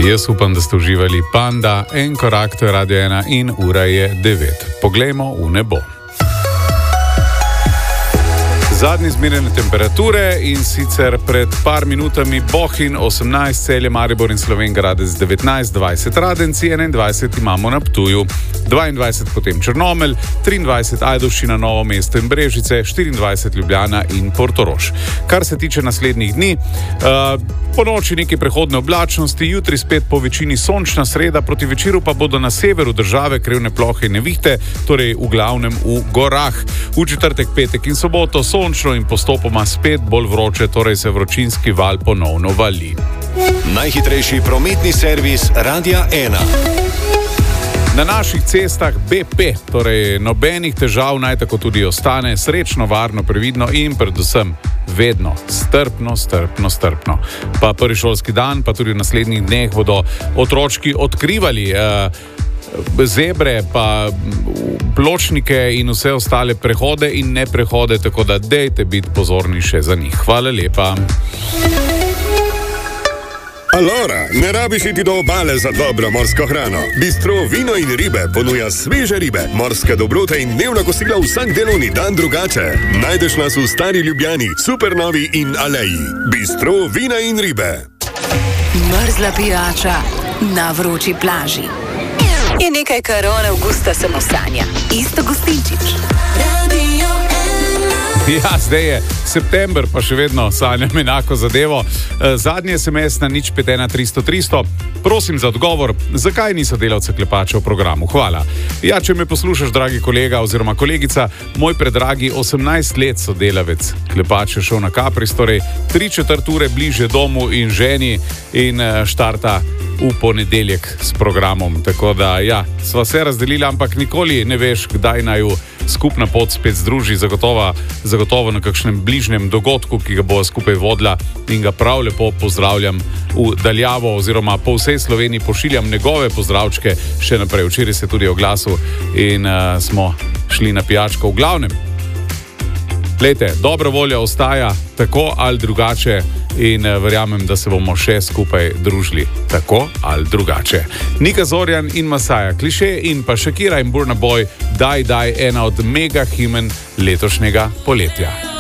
Jaz upam, da ste uživali. Panda, en korak, to je Radio 1 in ura je 9. Poglejmo v nebo. Zadnji izmerjene temperature in sicer pred par minutami Bohinj 18, Celje, Maribor in Slovenj Gradec 19, 20 Radenci, 21 imamo na Ptuju, 22 potem Črnomelj, 23 Ajdovščina, Novo mesto in Brežice, 24 Ljubljana in Portorož. Kar se tiče naslednjih dni, po noči nekaj prehodne oblačnosti, jutri spet po večini sončna, sreda proti večeru pa bodo na severu države krevne plohe in nevihte, torej v glavnem v gorah. V četrtek, petek in soboto sončno in postopoma spet bolj vroče, torej se vročinski val ponovno vali. Najhitrejši prometni servis Radia 1. Na naših cestah BP, torej nobenih težav, naj tako tudi ostane, srečno, varno, previdno in predvsem vedno strpno. Pa prvi šolski dan, pa tudi v naslednjih dneh bodo otročki odkrivali zebre, pa pločnike in vse ostale prehode in ne prehode, tako da dejte biti pozorni še za njih. Hvala lepa. Alora, ne rabiš iti do obale za dobro morsko hrano. Bistro Vino in ribe ponuja sveže ribe, morske dobrote in dnevna kosila vsak delovni dan drugače. Najdeš nas v Stari Ljubljani, Supernovi in Aleji. Bistro Vina in ribe. Mrzla pijača na vroči plaži. Je nekaj, kar od avgusta samo sanja. Isto Gostinčič. Ja, zdaj je september, pa še vedno sanjam enako zadevo. Zadnji SMS na 051 300 300. Prosim za odgovor, zakaj niso delavce Klepača v programu? Hvala. Ja, če me poslušaš, dragi kolega oziroma kolegica, moj predragi 18 let sodelavec Klepača šel na Kapris, torej 3/4 ure bliže domu in ženi in štarta v ponedeljek s programom. Tako da, ja, sva se razdelila, ampak nikoli ne veš, kdaj naj skupna pot spet združi, zagotovo na kakšnem bližnjem dogodku, ki ga bo skupaj vodila in ga prav lepo pozdravljam v daljavo oziroma po vsej Sloveniji pošiljam njegove pozdravčke še naprej. Včeraj se tudi oglasil in smo šli na pijačko. V glavnem, glejte, dobra volja ostaja tako ali drugače in verjamem, da se bomo še skupaj družili tako ali drugače. Nika Zorjan in Masaja, Kliše in pa Shakira in Burna Boy, Daj, ena od mega himen letošnjega poletja.